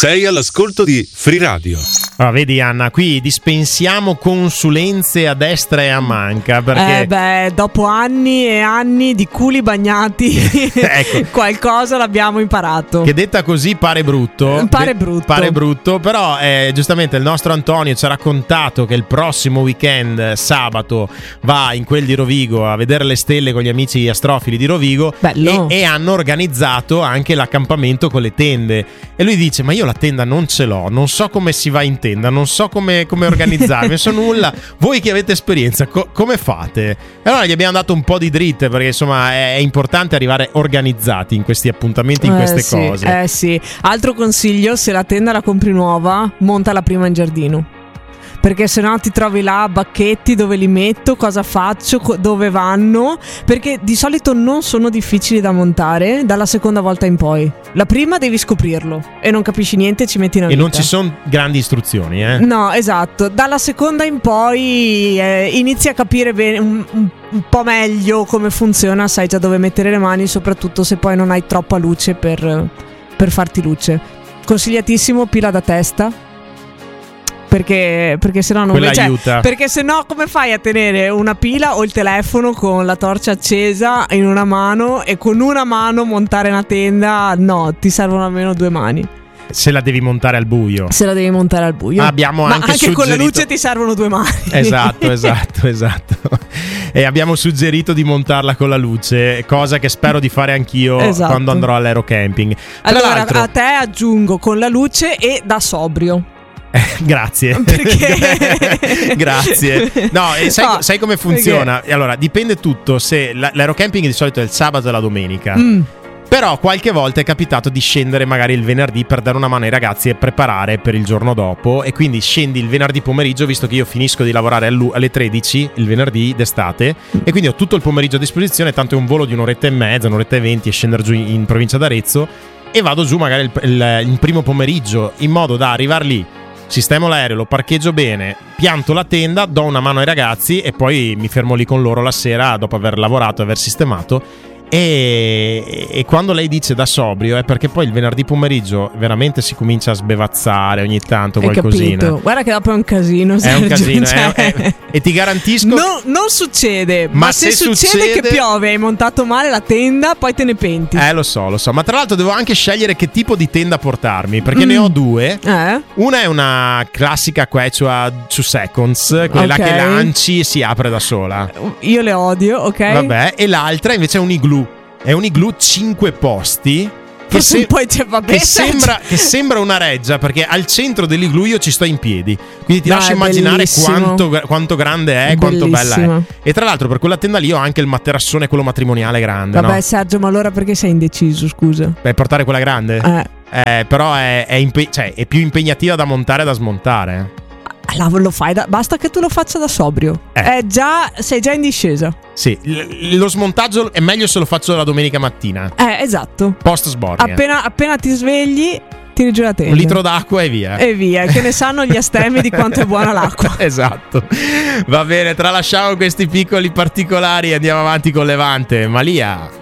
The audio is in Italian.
Sei all'ascolto di Free Radio. Ah, vedi Anna, qui dispensiamo consulenze a destra e a manca perché dopo anni e anni di culi bagnati ecco, qualcosa l'abbiamo imparato. Che detta così pare brutto. Pare brutto, però giustamente il nostro Antonio ci ha raccontato che il prossimo weekend, sabato, va in quel di Rovigo a vedere le stelle con gli amici astrofili di Rovigo. Bello. E hanno organizzato anche l'accampamento con le tende. E lui dice: ma io la tenda non ce l'ho, non so come si va in tenda, non so come organizzarmi, non so nulla. Voi che avete esperienza, come fate? E allora gli abbiamo dato un po' di dritte, perché insomma è importante arrivare organizzati in questi appuntamenti, in queste cose. Sì. Altro consiglio: se la tenda la compri nuova, montala prima in giardino, perché sennò ti trovi là bacchetti, dove li metto, cosa faccio, dove vanno, perché di solito non sono difficili da montare dalla seconda volta in poi. La prima devi scoprirlo e non capisci niente, ci metti una vita. E non ci sono grandi istruzioni, No, esatto. Dalla seconda in poi inizi a capire bene, un po' meglio come funziona, sai già dove mettere le mani, soprattutto se poi non hai troppa luce per farti luce. Consigliatissimo pila da testa, perché se no non aiuta. Perché se no come fai a tenere una pila o il telefono con la torcia accesa in una mano e con una mano montare una tenda? No, ti servono almeno 2 mani. Se la devi montare al buio. Abbiamo anche suggerito... con la luce ti servono 2 mani. Esatto. E abbiamo suggerito di montarla con la luce, cosa che spero di fare anch'io quando andrò all'aerocamping. Allora, a te aggiungo con la luce e da sobrio. Grazie. Grazie. No, e sai come funziona? Perché? Allora, dipende tutto. Se l'aerocamping di solito è il sabato e la domenica. Però qualche volta è capitato di scendere magari il venerdì per dare una mano ai ragazzi e preparare per il giorno dopo. E quindi scendi il venerdì pomeriggio, visto che io finisco di lavorare alle 13 il venerdì d'estate, e quindi ho tutto il pomeriggio a disposizione. Tanto è un volo di un'oretta e mezza, un'oretta e 20 e scendere giù in provincia d'Arezzo. E vado giù magari il primo pomeriggio, in modo da arrivare lì, sistemo l'aereo, lo parcheggio bene, pianto la tenda, do una mano ai ragazzi e poi mi fermo lì con loro la sera dopo aver lavorato, aver sistemato. E quando lei dice da sobrio è perché poi il venerdì pomeriggio veramente si comincia a sbevazzare ogni tanto qualcosina. Capito. Guarda che dopo è un casino, Sergio. È un casino, e ti garantisco non succede, ma se succede che piove, hai montato male la tenda, poi te ne penti. Lo so, ma tra l'altro devo anche scegliere che tipo di tenda portarmi, perché ne ho 2. Una è una classica Quechua 2 seconds, quella che lanci e si apre da sola. Io le odio, ok? Vabbè, e l'altra invece è un igloo. È un igloo 5 posti che sembra una reggia, perché al centro dell'igloo io ci sto in piedi. Quindi ti lascio immaginare quanto grande è, quanto bella è. E tra l'altro per quella tenda lì ho anche il materassone, quello matrimoniale grande. Vabbè, no? Sergio, ma allora perché sei indeciso, scusa? Portare quella grande? Però è più impegnativa da montare e da smontare. Lo fai basta che tu lo faccia da sobrio. Sei già in discesa. Sì, lo smontaggio è meglio se lo faccio la domenica mattina. Esatto. Post sbornia. Appena ti svegli, tiri giù la tenda. 1 litro d'acqua e via. Che ne sanno gli astemi di quanto è buona l'acqua. Esatto. Va bene, tralasciamo questi piccoli particolari e andiamo avanti con Levante. Malia.